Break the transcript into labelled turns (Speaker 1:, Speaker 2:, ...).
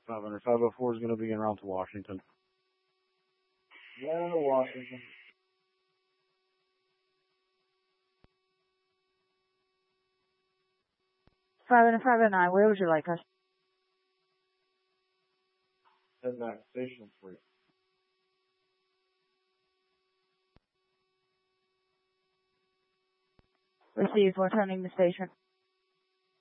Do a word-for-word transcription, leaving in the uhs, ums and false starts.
Speaker 1: five hundred. five oh four is going to be en route to Washington.
Speaker 2: Yeah, Washington.
Speaker 3: five hundred, five oh nine, where would you like us?
Speaker 2: Head back to station three.
Speaker 3: Received, returning the station.